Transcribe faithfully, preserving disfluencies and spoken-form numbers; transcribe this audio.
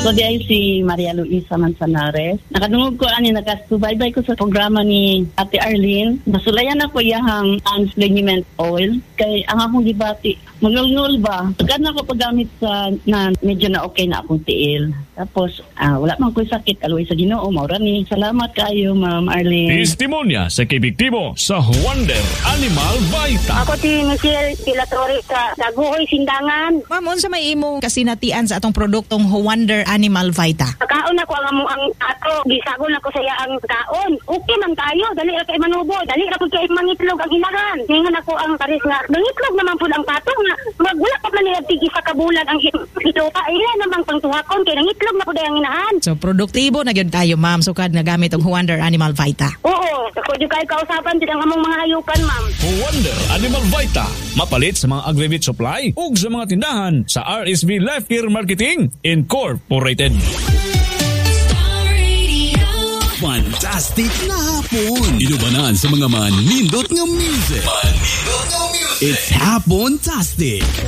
So di ay si Maria Luisa Manzanares. Nakadungog ko ani nakasubaybay ko sa programa ni Ate Arlene. Nasulayan ako iyahang Ans-Liniment Oil kay ang akong gibati. Magulngul ba? Agad na ako paggamit sa na medyo na okay na akong tiil. Tapos ah, wala man ko'y sakit aluwi sa Ginoo. Maura ni. Salamat kayo Ma'am Arlene. Testimonya sa kibiktibo sa Wonder Animal Vita. Ako si Michelle Pilatore sa Daguhoy, Sindangan. Ma'am, unsa may imong kasinatian sa atong produktong Wonder Animal Vita? Kaon ako ang among ang ato. Gisagol ako sa iya ang kaon. Okay man tayo. Dali ra kay manubo. Dali ra kay mangitlog ang inahan. Ningon ako ang pares nga. Mangitlog naman po ang patong nga. Magwala pa man niya tigi sa kabulan ang ito. Ay namang pangtuhakon kay nangitlog na po ang inahan. So, produktibo na gyud tayo, ma'am. Sukad nga gamit ang Wonder Animal Vita. Oo. Ako di kay kausapan din ang among mga hayupan, ma'am. Wonder Animal Vita. Mapalit sa mga agri-meat supply ug sa mga tindahan sa R S V Life Care Marketing Incorporated. Fantastic na hapon. Inubanan sa mga manindot nga music. Manindot nga music. It's Hapon-tastic.